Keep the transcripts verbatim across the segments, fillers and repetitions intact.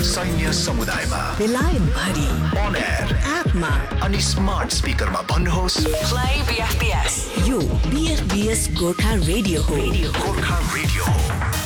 सैन्य समुदायमा, बेलायत भरि, अन एयर एपमा अनि स्मार्ट स्पिकरमा भन्नुहोस् प्ले बीएफपीएस। यो बीएफपीएस गोर्खा रेडियो हो। गोर्खा रेडियो हो।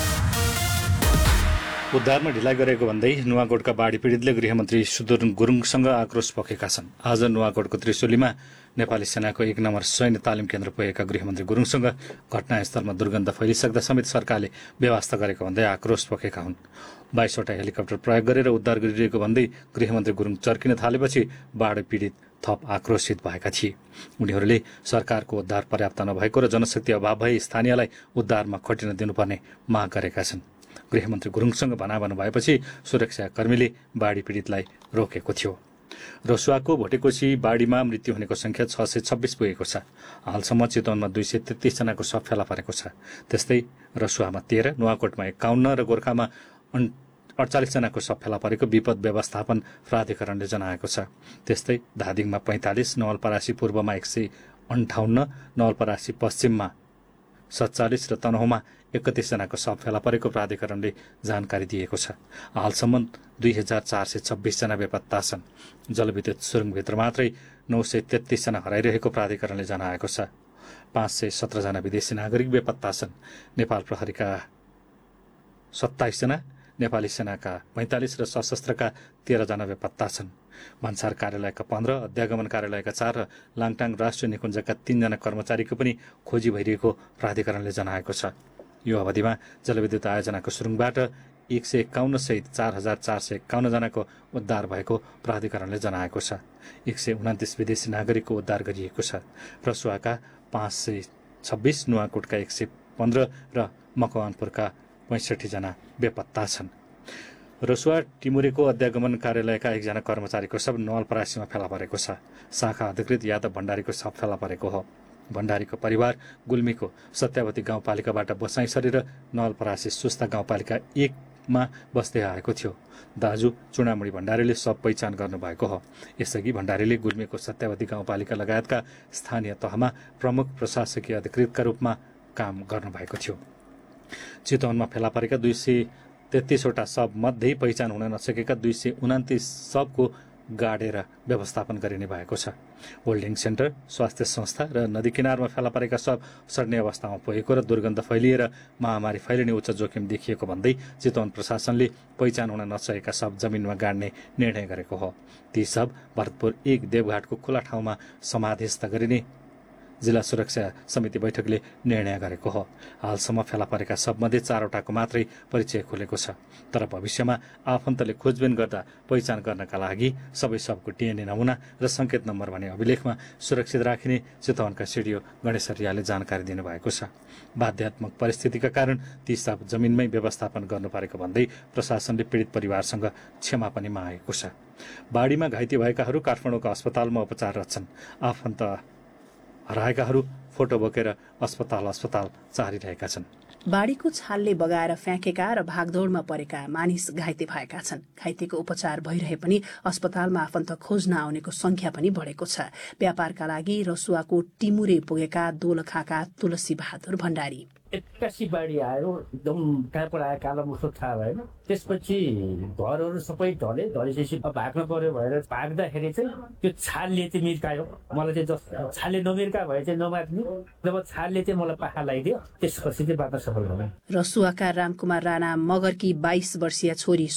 उद्धारमा ढिलाइ गरेको भन्दै नुवाकोटका बाढी पीडितले गृहमन्त्री सुदूर गुरुङसँग आक्रोश पोखेका छन्। आज नुवाकोटको त्रिशुलीमा नेपाली सेनाको एक नम्बर सैन्य तालिम केन्द्र पुगेका गृहमन्त्री गुरुङसँग घटनास्थलमा दुर्गन्ध फैलिसक्दा समेत सरकारले व्यवस्था गरेको भन्दै आक्रोश पोखेका हुन्। बाइसवटा हेलिकप्टर प्रयोग गरेर उद्धार गरिरहेको भन्दै गृहमन्त्री गुरुङ चर्किन थालेपछि बाढी पीडित थप आक्रोशित भएका थिए। उनीहरूले सरकारको उद्धार पर्याप्त नभएको र जनशक्ति अभाव भए स्थानीयलाई उद्धारमा खटिन दिनुपर्ने माग गरेका छन्। गृहमन्त्री गुरुङसँग भनाभन भएपछि सुरक्षाकर्मीले बाढी पीडितलाई रोकेको थियो। रसुवाको भोटेकोशी बाढीमा मृत्यु हुनेको संख्या छ सय छब्बीस पुगेको छ। हालसम्म चितवनमा दुई सय तेत्तीस जनाको शव फेला परेको छ। त्यस्तै रसुवामा तेह्र, नुवाकोटमा एकाउन्न र गोर्खामा अडचालिस जनाको शव फेला परेको विपद व्यवस्थापन प्राधिकरणले जनाएको छ। त्यस्तै धादिङमा पैंतालिस, नवलपरासी पूर्वमा एक सय अन्ठाउन्न, नवलपरासी पश्चिममा सत्तालिस र तनहुँमा एकतिस जनाको शव फेला परेको प्राधिकरणले जानकारी दिएको छ। हालसम्म दुई हजार चार सय छब्बीस जना बेपत्ता छन्। जलविद्युत सुरुङभित्र मात्रै नौ सय तेत्तीस जना हराइरहेको प्राधिकरणले जनाएको छ। पाँच सय सत्र जना विदेशी नागरिक बेपत्ता छन्। नेपाल प्रहरीका सत्ताइस जना, नेपाली सेनाका पैंतालिस र सशस्त्रका तेह्र जना बेपत्ता छन्। भन्सार कार्यालयका पन्ध्र, अध्यागमन कार्यालयका चार र लाङटाङ राष्ट्रिय निकुञ्जका तीनजना कर्मचारीको पनि खोजी भइरहेको प्राधिकरणले जनाएको छ। यो अवधिमा जलविद्युत आयोजनाको सुरुङबाट एक सय एकाउन्न सहित चार हजार चार सय एकाउन्न जनाको उद्धार भएको प्राधिकरणले जनाएको छ। एक सय उनातिस विदेशी नागरिकको उद्धार गरिएको छ। रसुवाका पाँच सय छब्बीस, नुवाकोटका एक सय पन्ध्र र मकवानपुरका पैंसठी जना बेपत्ता छन्। रसुवा टिमुरेको अध्यागमन कार्यालयका एकजना कर्मचारीको शव नवलपरासीमा फेला परेको छ। शाखा अधिकृत यादव भण्डारीको शव फेला परेको हो। भण्डारीको परिवार गुल्मीको सत्यावती गाउँपालिकाबाट बसाइँ सरेर नवलपरासी सुस्ता गाउँपालिका एकमा बस्दै आएको थियो। दाजु चुडामुडी भण्डारीले शव पहिचान गर्नुभएको हो। यसअघि भण्डारीले गुल्मीको सत्यावती गाउँपालिका लगायतका स्थानीय तहमा प्रमुख प्रशासकीय अधिकृतका रूपमा काम गर्नुभएको थियो। चितवनमा फेला परेका दुई सय तेत्तीसवटा शव मध्ये पहिचान हुन नसकेका दुई सय उनातिस शवको गाडेर व्यवस्थापन गरिने भएको छ। होल्डिङ सेन्टर, स्वास्थ्य संस्था र नदी किनारमा फेला परेका शव सड्ने अवस्थामा पुगेको र दुर्गन्ध फैलिएर महामारी फैलिने उच्च जोखिम देखिएको भन्दै चितवन प्रशासनले पहिचान हुन नसकेका शव जमिनमा गाड्ने निर्णय गरेको हो। ती शव भरतपुर एक देवघाटको खुला ठाउँमा समाधिस्थ गरिने जिल्ला सुरक्षा समिति बैठकले निर्णय गरेको हो। हालसम्म फेला परेका शवमध्ये चारवटाको मात्रै परिचय खुलेको छ। तर भविष्यमा आफन्तले खोजबिन गर्दा पहिचान गर्नका लागि सबै शवको डीएनए नमुना र संकेत नम्बर भन्ने अभिलेखमा सुरक्षित राखिने चितवनका सिडिओ गणेश रियाले जानकारी दिनुभएको छ। बाध्यात्मक परिस्थितिका कारण ती शव जमिनमै व्यवस्थापन गर्नु परेको भन्दै प्रशासनले पीडित परिवारसँग क्षमा पनि मागेको छ। बाढीमा घाइते भएकाहरू काठमाडौँका अस्पतालमा उपचाररत छन्। आफन्त हराएकाहरू फोटो बोकेर अस्पताल अस्पताल चारिरहेका छन्। बाढीको छालले बगाएर फ्याँकेका र भागदौड़मा परेका मानिस घाइते भएका छन्। घाइतेको उपचार भइरहे पनि अस्पतालमा आफन्त खोज्न आउनेको संख्या पनि बढेको छ। व्यापारका लागि रसुवाको टिमुरे पुगेका दोलखाका तुलसी बहादुर भण्डारी एक्कासी बाढी आयो, एकदम कहाँबाट आयो कालो मुसो थाहा भएन। त्यसपछि घरहरू सबै ढले, ढलेपछि भाग्न पर्यो भएर भाग्दाखेरि चाहिँ त्यो छालले चाहिँ मिर्कायो मलाई। चाहिँ जस छालले नमिर्का भए चाहिँ नमाग्ने, जब छालले चाहिँ मलाई पाखा लगाइदियो त्यसपछि चाहिँ बाँच्न सफल भएन। रसुवाका रामकुमार राणा मगरकी बाइस वर्षीय छोरी